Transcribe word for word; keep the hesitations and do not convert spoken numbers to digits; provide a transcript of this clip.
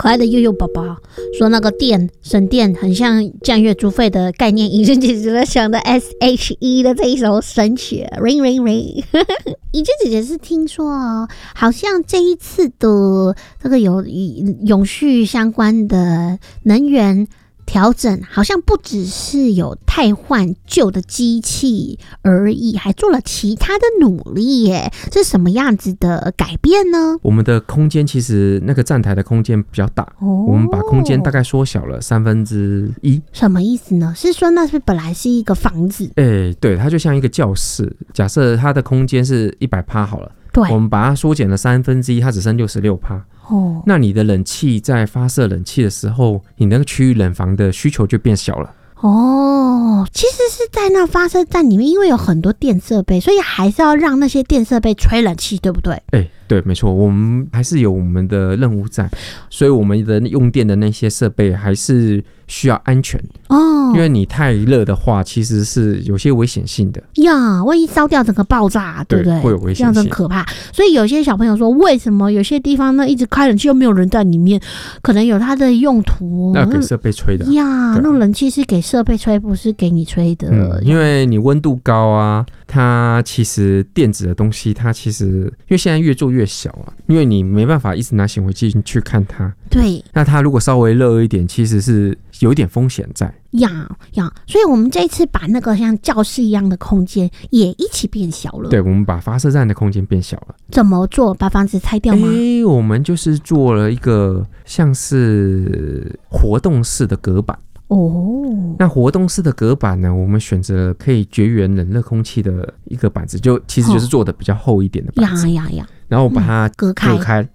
可爱的悠悠宝宝说那个电省电很像降月租费的概念，尹轩姐姐在想的 S H E 的这一首神曲 Ring Ring Ring。 尹轩姐姐是听说哦，好像这一次的这个有永续相关的能源调整，好像不只是有汰换旧的机器而已，还做了其他的努力耶。这是什么样子的改变呢？ 我们的空间其实那个站台的空间比较大，哦，我们把空间大概缩小了三分之一。 什么意思呢？是说那是本来是一个房子？ 哎、欸，对，它就像一个教室。假设它的空间是一百趴好了，对，我们把它缩减了三分之一，它只剩六十六趴。哦，那你的冷气在发射冷气的时候，你那个区域冷房的需求就变小了。 哦，其实是在那发射站里面，因为有很多电设备，所以还是要让那些电设备吹冷气，对不对？ 哎、欸，对，没错，我们还是有我们的任务在，所以我们的用电的那些设备还是需要安全哦，因为你太热的话，其实是有些危险性的呀，万一烧掉整个爆炸，对不对？ 会有危险性，这样很可怕。所以有些小朋友说，为什么有些地方呢一直开冷气又没有人在里面？可能有它的用途， 那给设备吹的呀，那种冷气是给设备吹，不是给你吹的。 嗯，因为你温度高啊，它其实电子的东西，它其实因为现在越做越小啊，因为你没办法一直拿显微镜去看它。 对， 那它如果稍微热一点，其实是有一点风险在。 呀呀，所以我们这一次把那个像教室一样的空间也一起变小了。 对，我们把发射站的空间变小了。 怎么做？把房子拆掉吗？ 欸，我们就是做了一个像是活动式的隔板。哦，那活动式的隔板呢，我们选择可以绝缘冷热空气的一个板子，就其实就是做的比较厚一点的板子。 呀呀呀！ 然后我把它隔开， 隔开，